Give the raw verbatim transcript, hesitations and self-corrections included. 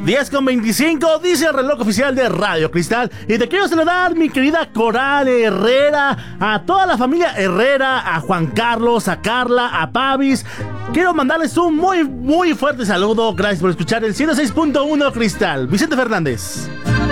diez con veinticinco, dice el reloj oficial de Radio Cristal. Y te quiero saludar, mi querida Coral Herrera, a toda la familia Herrera, a Juan Carlos, a Carla, a Pavis. Quiero mandarles un muy, muy fuerte saludo. Gracias por escuchar el ciento seis punto uno Cristal. Vicente Fernández.